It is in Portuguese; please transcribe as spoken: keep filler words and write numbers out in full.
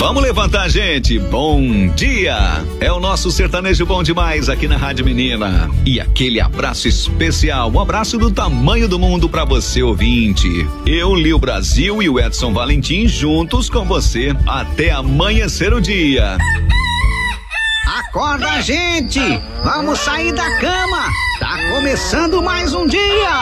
Vamos levantar, gente. Bom dia. É o nosso sertanejo bom demais aqui na Rádio Menina. E aquele abraço especial, um abraço do tamanho do mundo pra você, ouvinte. Eu, Lio Brasil e o Edson Valentim juntos com você até amanhecer o dia. Acorda, gente! Vamos sair da cama! Tá começando mais um dia!